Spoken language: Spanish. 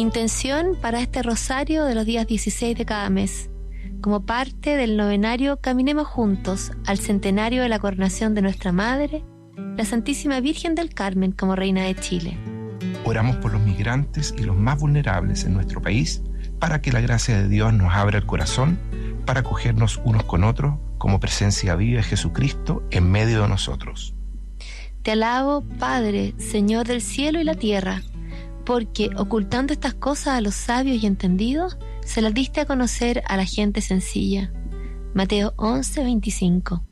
Intención para este rosario de los días 16 de cada mes. Como parte del novenario, caminemos juntos al centenario de la coronación de nuestra Madre, la Santísima Virgen del Carmen como Reina de Chile. Oramos por los migrantes y los más vulnerables en nuestro país, para que la gracia de Dios nos abra el corazón, para acogernos unos con otros como presencia viva de Jesucristo en medio de nosotros. Te alabo, Padre, Señor del cielo y la tierra, porque ocultando estas cosas a los sabios y entendidos, se las diste a conocer a la gente sencilla. Mateo 11:25.